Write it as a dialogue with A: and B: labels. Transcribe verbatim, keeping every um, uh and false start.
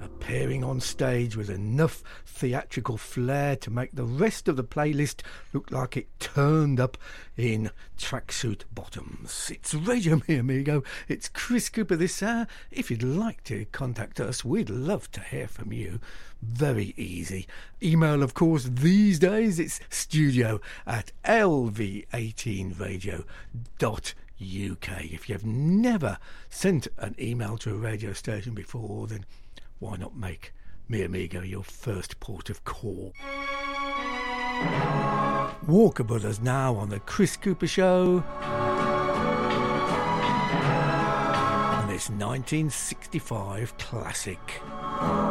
A: appearing on stage with enough theatrical flair to make the rest of the playlist look like it turned up in tracksuit bottoms. It's Radio Mi Amigo. It's Chris Cooper this hour. If you'd like to contact us, we'd love to hear from you. Very easy. Email, of course, these days. It's studio at l v eighteen radio dot U K. If you've never sent an email to a radio station before, then why not make Mi Amigo your first port of call? Walker Brothers now on the Chris Cooper Show. And this nineteen sixty-five classic.